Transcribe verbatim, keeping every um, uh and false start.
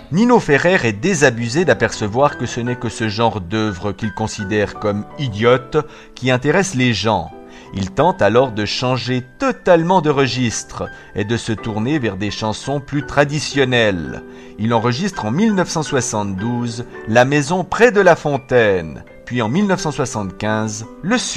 Nino Ferrer est désabusé d'apercevoir que ce n'est que ce genre d'œuvre qu'il considère comme idiote qui intéresse les gens. Il tente alors de changer totalement de registre et de se tourner vers des chansons plus traditionnelles. Il enregistre en mille neuf cent soixante-douze La maison près de la fontaine, puis en mille neuf cent soixante-quinze Le